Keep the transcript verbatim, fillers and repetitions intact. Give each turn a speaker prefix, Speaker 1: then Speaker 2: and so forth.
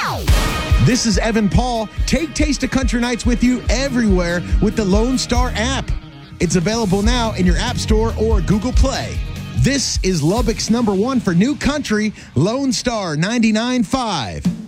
Speaker 1: This is Evan Paul. Take Taste of Country Nights with you everywhere with the Lone Star app. It's available now in your App Store or Google Play. This is Lubbock's number one for new country, Lone Star ninety-nine point five.